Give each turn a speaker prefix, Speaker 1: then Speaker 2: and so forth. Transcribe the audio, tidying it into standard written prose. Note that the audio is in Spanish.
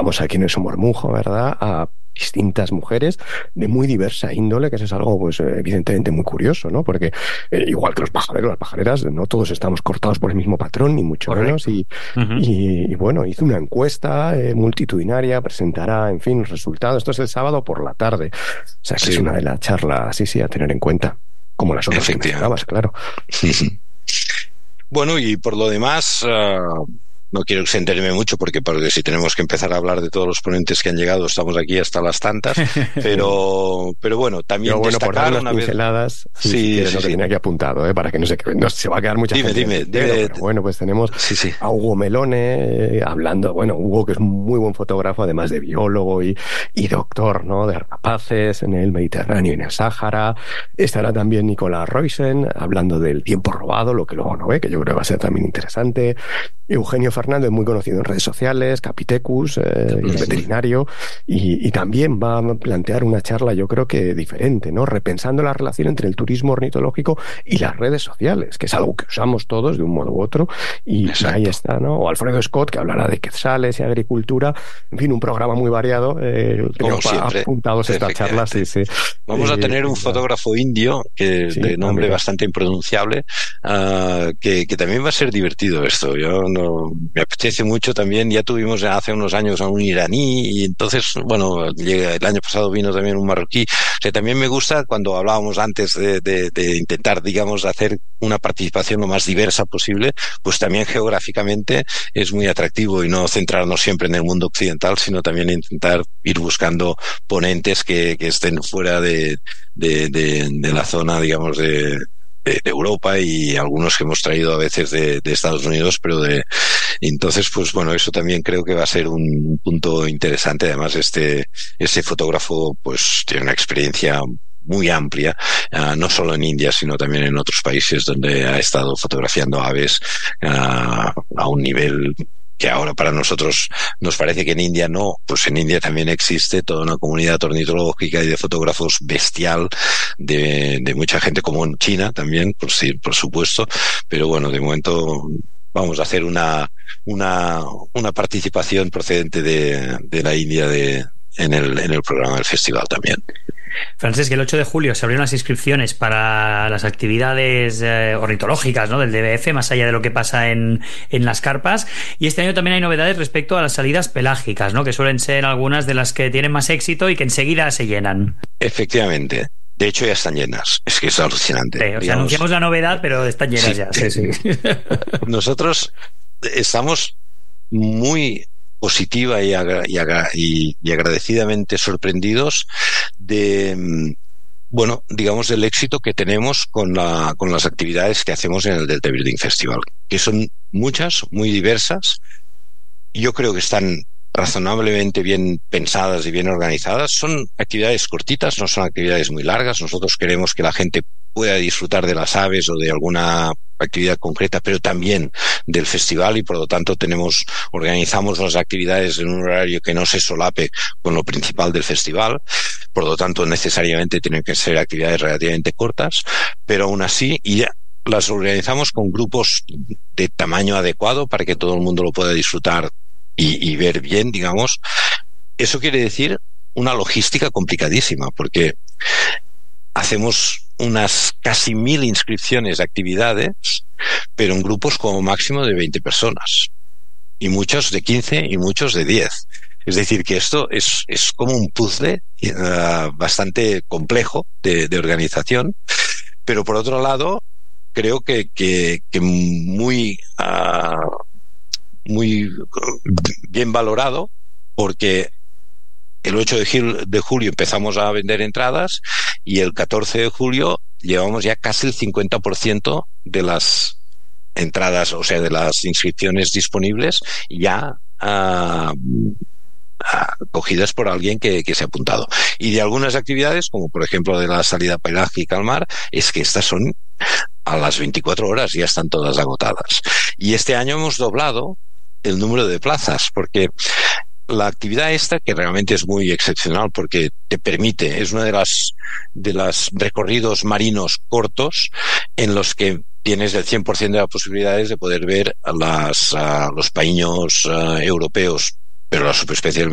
Speaker 1: invitamos aquí en el Somormujo, ¿verdad?, a distintas mujeres de muy diversa índole, que eso es algo, pues, evidentemente muy curioso, ¿no? Porque igual que los pajareros, las pajareras, no todos estamos cortados por el mismo patrón, ni mucho menos. Y bueno, hizo una encuesta multitudinaria, presentará, en fin, los resultados. Esto es el sábado por la tarde. O sea, que es una de las charlas, a tener en cuenta. Como las otras que mencionabas, claro.
Speaker 2: Bueno, y por lo demás, no quiero extenderme mucho porque si tenemos que empezar a hablar de todos los ponentes que han llegado, estamos aquí hasta las tantas, pero bueno, también destacar
Speaker 1: por dar unas pinceladas, que tenía aquí apuntado, para que no se va a quedar mucha gente.
Speaker 2: Dime.
Speaker 1: Pero bueno, pues tenemos a Hugo Melone hablando, bueno, Hugo, que es un muy buen fotógrafo, además de biólogo y doctor, ¿no?, de rapaces en el Mediterráneo y en el Sáhara. Estará también Nicolás Roysen hablando del tiempo robado, lo que luego no ve, que yo creo que va a ser también interesante. Eugenio Fernández, muy conocido en redes sociales, Capitecus, veterinario, y también va a plantear una charla, yo creo que diferente, ¿no?, repensando la relación entre el turismo ornitológico y las redes sociales, que es algo que usamos todos de un modo u otro, y ahí está, ¿no? O Alfredo Scott, que hablará de quetzales y agricultura, en fin, un programa muy variado, creo apuntados a esta charla,
Speaker 2: Vamos a tener un fotógrafo indio, que de nombre bastante impronunciable, que también va a ser divertido esto. Me apetece mucho también. Ya tuvimos hace unos años a un iraní, y entonces, bueno, el año pasado vino también un marroquí. O sea, también me gusta, cuando hablábamos antes de intentar, digamos, hacer una participación lo más diversa posible, pues también geográficamente es muy atractivo, y no centrarnos siempre en el mundo occidental, sino también intentar ir buscando ponentes que estén fuera de la zona, digamos, de Europa, y algunos que hemos traído a veces de Estados Unidos, entonces, pues bueno, eso también creo que va a ser un punto interesante. Además, este fotógrafo pues tiene una experiencia muy amplia, no solo en India, sino también en otros países donde ha estado fotografiando aves a un nivel que ahora para nosotros nos parece que en India no. Pues en India también existe toda una comunidad ornitológica y de fotógrafos bestial, de mucha gente, como en China también, por supuesto. Pero bueno, de momento vamos a hacer una participación procedente de la India en el programa del festival también.
Speaker 3: Francesc, el 8 de julio se abrieron las inscripciones para las actividades ornitológicas, ¿no?, del DBF, más allá de lo que pasa en las carpas. Y este año también hay novedades respecto a las salidas pelágicas, ¿no?, que suelen ser algunas de las que tienen más éxito y que enseguida se llenan.
Speaker 2: Efectivamente. De hecho, ya están llenas. Es que es alucinante.
Speaker 3: Anunciamos la novedad, pero están llenas ya. Sí.
Speaker 2: Nosotros estamos muy positiva y agradecidamente sorprendidos de, bueno, digamos, del éxito que tenemos con las actividades que hacemos en el Delta Birding Festival, que son muchas, muy diversas. Yo creo que están razonablemente bien pensadas y bien organizadas. Son actividades cortitas, no son actividades muy largas. Nosotros queremos que la gente pueda disfrutar de las aves o de alguna actividad concreta, pero también del festival, y por lo tanto organizamos las actividades en un horario que no se solape con lo principal del festival. Por lo tanto, necesariamente tienen que ser actividades relativamente cortas, pero aún así las organizamos con grupos de tamaño adecuado para que todo el mundo lo pueda disfrutar y ver bien, digamos. Eso quiere decir una logística complicadísima, porque hacemos unas casi 1.000 inscripciones de actividades, pero en grupos como máximo de 20 personas, y muchos de 15 y muchos de 10. Es decir, que esto es como un puzzle bastante complejo de organización, pero por otro lado creo que muy bien valorado, porque el 8 de julio empezamos a vender entradas, y el 14 de julio llevamos ya casi el 50% de las entradas, o sea, de las inscripciones disponibles, ya cogidas por alguien que se ha apuntado. Y de algunas actividades, como por ejemplo de la salida pelágica al mar, es que estas son a las 24 horas, ya están todas agotadas. Y este año hemos doblado el número de plazas, porque la actividad esta, que realmente es muy excepcional porque te permite, es una de las recorridos marinos cortos en los que tienes el 100% de las posibilidades de poder ver los paíños europeos, pero las subespecies